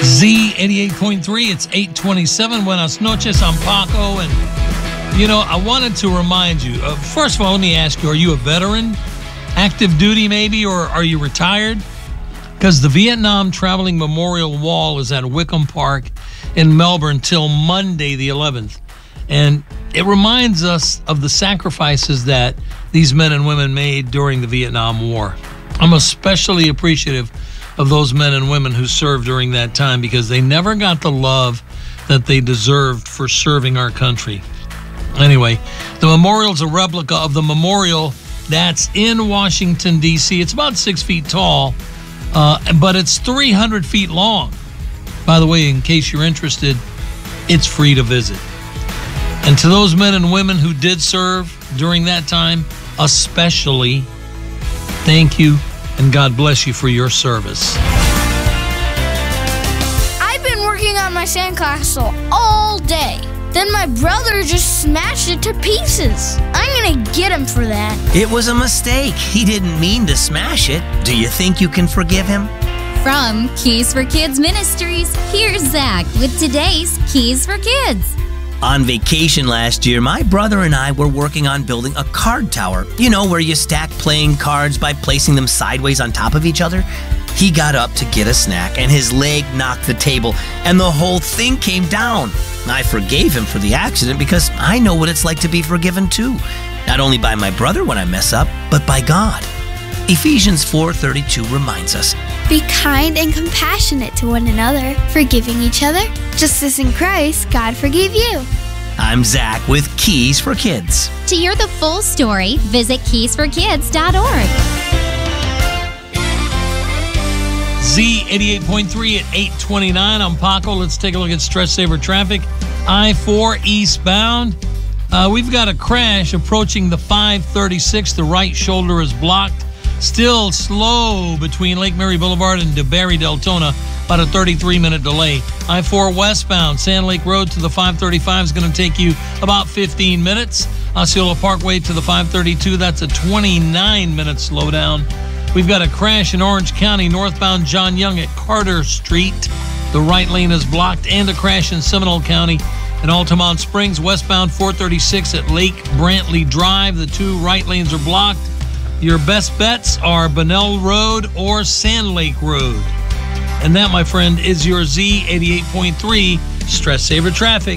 Z88.3, it's 8:27. Buenas noches, I'm Paco. And, I wanted to remind you, first of all, let me ask you, are you a veteran? Active duty, maybe, or are you retired? Because the Vietnam Traveling Memorial Wall is at Wickham Park in Melbourne till Monday, the 11th. And it reminds us of the sacrifices that these men and women made during the Vietnam War. I'm especially appreciative of those men and women who served during that time because they never got the love that they deserved for serving our country. Anyway, the memorial's a replica of the memorial that's in Washington, D.C. It's about 6 feet tall, but it's 300 feet long. By the way, in case you're interested, it's free to visit. And to those men and women who did serve during that time, especially, thank you. And God bless you for your service. I've been working on my sandcastle all day. Then my brother just smashed it to pieces. I'm gonna get him for that. It was a mistake. He didn't mean to smash it. Do you think you can forgive him? From Keys for Kids Ministries, here's Zach with today's Keys for Kids. On vacation last year, my brother and I were working on building a card tower. You know, where you stack playing cards by placing them sideways on top of each other? He got up to get a snack, and his leg knocked the table, and the whole thing came down. I forgave him for the accident because I know what it's like to be forgiven too. Not only by my brother when I mess up, but by God. Ephesians 4:32 reminds us, be kind and compassionate to one another, forgiving each other, just as in Christ God forgave you. I'm Zach with Keys for Kids. To hear the full story, visit keysforkids.org. Z88.3 at 8:29. I'm Paco. Let's take a look at Stress Saver traffic. I-4 eastbound. We've got a crash approaching the 536. The right shoulder is blocked. Still slow between Lake Mary Boulevard and DeBerry Deltona, about a 33-minute delay. I-4 westbound, Sand Lake Road to the 535 is going to take you about 15 minutes. Osceola Parkway to the 532, that's a 29-minute slowdown. We've got a crash in Orange County, northbound John Young at Carter Street. The right lane is blocked, and a crash in Seminole County. In Altamont Springs, westbound 436 at Lake Brantley Drive. The two right lanes are blocked. Your best bets are Bunnell Road or Sand Lake Road. And that, my friend, is your Z88.3 Stress Saver Traffic.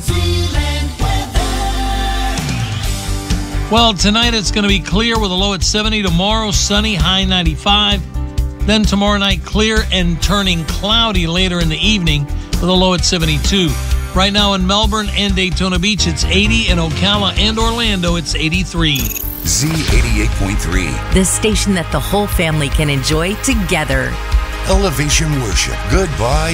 Well, tonight it's going to be clear with a low at 70. Tomorrow, sunny, high 95. Then tomorrow night, clear and turning cloudy later in the evening with a low at 72. Right now in Melbourne and Daytona Beach, it's 80. In Ocala and Orlando, it's 83. Z88.3. The station that the whole family can enjoy together. Elevation Worship. Goodbye